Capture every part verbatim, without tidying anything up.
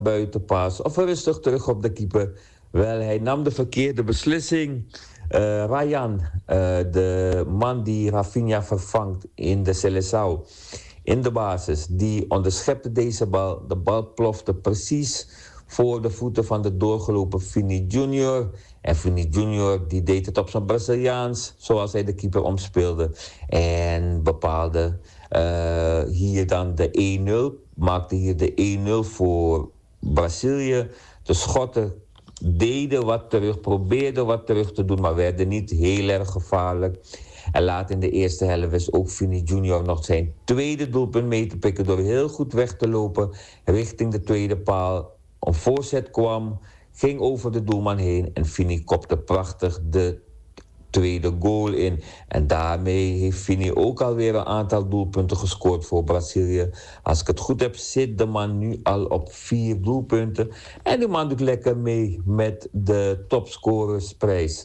buitenpas of rustig terug op de keeper. Wel, hij nam de verkeerde beslissing. Uh, Ryan, uh, de man die Rafinha vervangt in de Seleção, in de basis, die onderschepte deze bal. De bal plofte precies voor de voeten van de doorgelopen Vini Junior. En Vini Junior die deed het op zijn Braziliaans, zoals hij de keeper omspeelde. En bepaalde uh, hier dan de één nul. Maakte hier de één nul voor Brazilië. De Schotten deden wat terug, probeerden wat terug te doen, maar werden niet heel erg gevaarlijk. En laat in de eerste helft is ook Vini Junior nog zijn tweede doelpunt mee te pikken door heel goed weg te lopen richting de tweede paal. Een voorzet kwam, ging over de doelman heen en Vini kopte prachtig de tweede goal in. En daarmee heeft Vini ook alweer een aantal doelpunten gescoord voor Brazilië. Als ik het goed heb, zit de man nu al op vier doelpunten. En de man doet lekker mee met de topscorersprijs.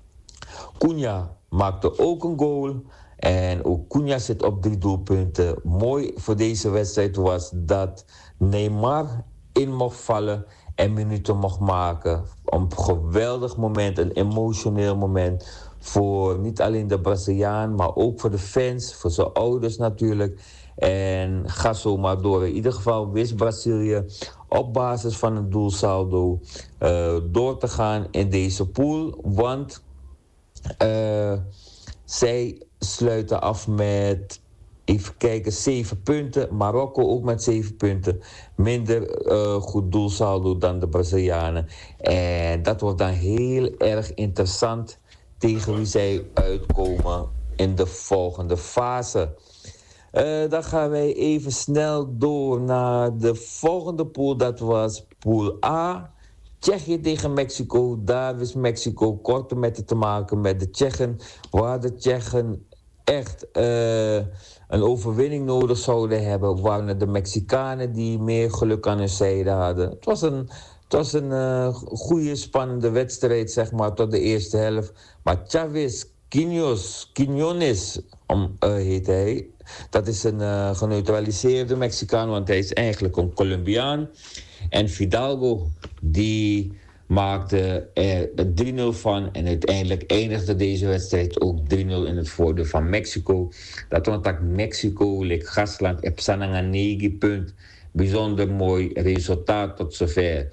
Cunha maakte ook een goal. En ook Cunha zit op drie doelpunten. Mooi voor deze wedstrijd was dat Neymar in mocht vallen en minuten mocht maken. Een geweldig moment, een emotioneel moment voor niet alleen de Braziliaan, maar ook voor de fans, voor zijn ouders natuurlijk. En ga zo maar door. In ieder geval wist Brazilië op basis van een doelsaldo uh, door te gaan in deze pool. Want uh, zij sluiten af met, even kijken, zeven punten. Marokko ook met zeven punten. Minder uh, goed doelsaldo dan de Brazilianen. En dat wordt dan heel erg interessant tegen wie zij uitkomen in de volgende fase. Uh, dan gaan wij even snel door naar de volgende pool. Dat was pool A. Tsjechië tegen Mexico. Daar wist Mexico korte metten te maken met de Tsjechen. Waar de Tsjechen echt uh, een overwinning nodig zouden hebben, waren de Mexicanen die meer geluk aan hun zijde hadden. Het was een, het was een uh, goede, spannende wedstrijd, zeg maar, tot de eerste helft. Maar Chavez, Quinones, Quinones om, uh, heet hij. Dat is een uh, geneutraliseerde Mexicaan, want hij is eigenlijk een Colombiaan. En Fidalgo, die maakte er drie nul van. En uiteindelijk eindigde deze wedstrijd ook drie nul in het voordeel van Mexico. Dat want Mexico, like Gastland, heb sananga negen punt. Bijzonder mooi resultaat tot zover.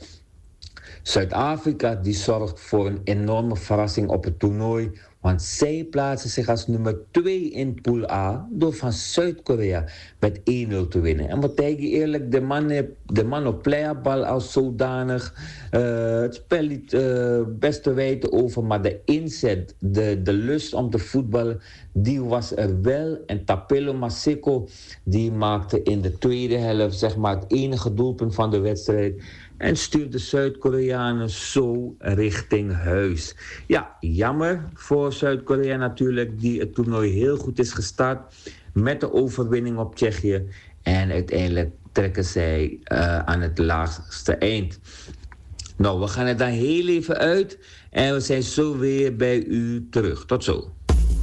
Zuid-Afrika die zorgt voor een enorme verrassing op het toernooi. Want zij plaatsen zich als nummer twee in Pool A door van Zuid-Korea met één nul te winnen. En wat denk je eerlijk, de man, de man op playabal als zodanig. Uh, het spel liet uh, best te wijten over, maar de inzet, de, de lust om te voetballen, die was er wel. En Tapelo Maseko, die maakte in de tweede helft zeg maar het enige doelpunt van de wedstrijd. En stuurt de Zuid-Koreanen zo richting huis. Ja, jammer voor Zuid-Korea natuurlijk, die het toernooi heel goed is gestart met de overwinning op Tsjechië. En uiteindelijk trekken zij uh, aan het laagste eind. Nou, we gaan het dan heel even uit en we zijn zo weer bij u terug. Tot zo.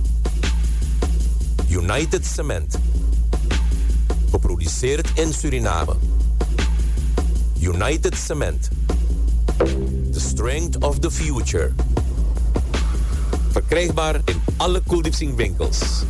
United Cement. Geproduceerd in Suriname. United Cement. The strength of the future. Verkrijgbaar in alle Cool winkels.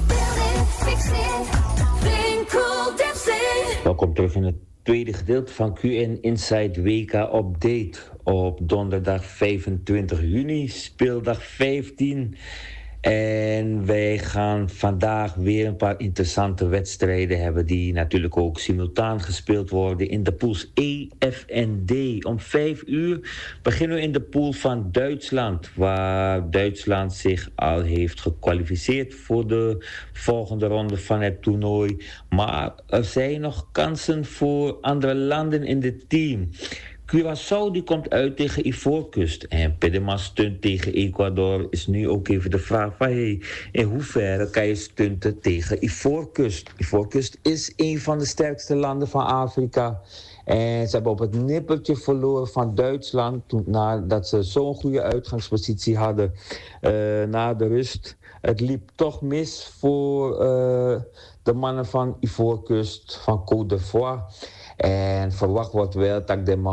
Welkom terug in het tweede gedeelte van Q N Inside W K Update. Op donderdag vijfentwintig juni, speeldag vijftien. En wij gaan vandaag weer een paar interessante wedstrijden hebben die natuurlijk ook simultaan gespeeld worden in de pools E, F en D. Om vijf uur beginnen we in de pool van Duitsland, waar Duitsland zich al heeft gekwalificeerd voor de volgende ronde van het toernooi. Maar er zijn nog kansen voor andere landen in dit team. Curaçao die komt uit tegen Ivoorkust. En Panama stunt tegen Ecuador. Is nu ook even de vraag van, hey, in hoeverre kan je stunten tegen Ivoorkust? Ivoorkust is een van de sterkste landen van Afrika. En ze hebben op het nippertje verloren van Duitsland, toen, nadat ze zo'n goede uitgangspositie hadden uh, na de rust. Het liep toch mis voor uh, de mannen van Ivoorkust, van Côte d'Ivoire. En verwacht wordt wel dat de